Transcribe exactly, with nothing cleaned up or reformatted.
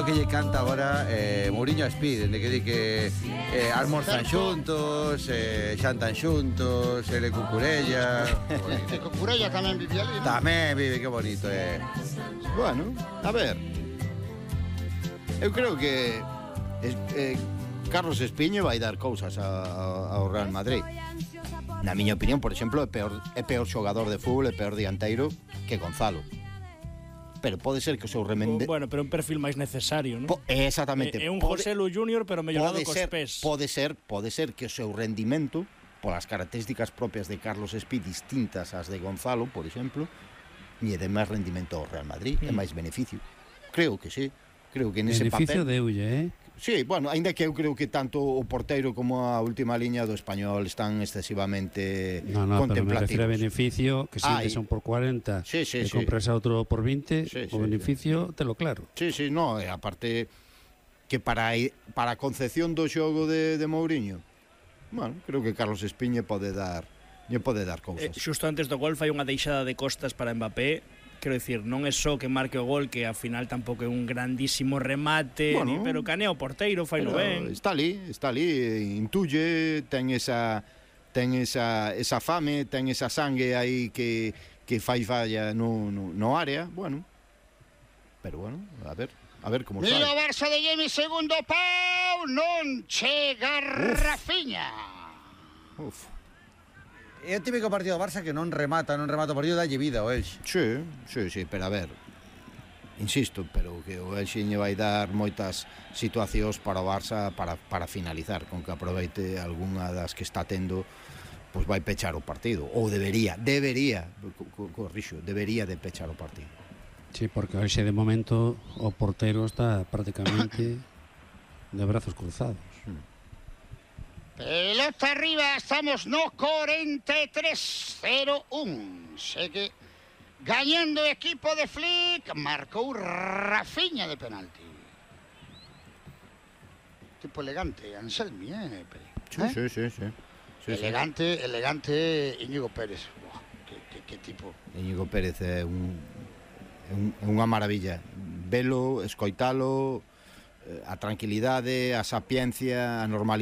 o que lle canta agora eh, Mourinho a Speed, de que di que eh, almorzan xuntos, eh, xantan xuntos, ele cucurella. E Cucurella tamén vive ali, non? Tamén vive, que bonito, eh. Bueno, a ver. Eu creo que es, eh, Carlos Espiño vai dar cousas a, a, ao Real Madrid. Na miña opinión, por exemplo, é peor, é peor xogador de fútbol, é peor dianteiro que Gonzalo. Pero pode ser que o seu remende... Bueno, pero un perfil máis necesario, non? Po, exactamente. É, é un pode, José Lu júnior, pero mellorado cos ser, pés. Pode ser, pode ser que o seu rendimento, polas características propias de Carlos Speed distintas ás de Gonzalo, por exemplo, lle de máis rendimento ao Real Madrid, mm. é máis beneficio. Creo que sí. Creo que nese beneficio papel... deulle, eh? Sí, bueno, aínda que eu creo que tanto o porteiro como a última liña do Español están excesivamente no, no, contemplativos. Pero me refiro a beneficio, que si te son por cuarenta sí, sí, e sí. compras a outro por vinte, sí, sí, o beneficio, sí. Te lo claro. Sí, sí, no, e aparte que para para a concepción do xogo de, de Mourinho, bueno, creo que Carlos Espiñe pode dar, lle pode dar cousas. Eh, xusto antes do gol fai unha deixada de costas para Mbappé. Quero dicir, non é só que marque o gol, que ao final tampouco é un grandísimo remate, bueno, ni, pero canea o porteiro, faino ben. Está ali, está ali, intuye, ten esa ten esa esa fame, ten esa sangue aí que que fai falla no, no, no área, bueno. Pero bueno, a ver, a ver como sai. Mira o Barça de Jimmy, segundo pau, non chega Rafinha. Uf. É o típico partido do Barça que non remata, non remata o partido, dalle vida ao Elxe. Sí, sí, sí, pero a ver, insisto, pero que o Elxe lle vai dar moitas situacións para o Barça para, para finalizar, con que aproveite algunha das que está tendo, pois vai pechar o partido, ou debería, debería, corrixo, debería de pechar o partido. Sí, porque o Elxe de momento o portero está prácticamente de brazos cruzados. Pelota arriba, estamos no cuarenta y tres cero uno. Segue gañando o equipo de Flick. Marcou Rafinha de penalti. Tipo elegante, Anselmi, eh? Sí, ¿Eh? sí, sí, sí. Sí, elegante, sí. elegante Íñigo Pérez. Buah, que, que, que tipo. Íñigo Pérez é un, un, unha maravilla. Velo, escoitalo, a tranquilidade, a sapiencia, a normalidade.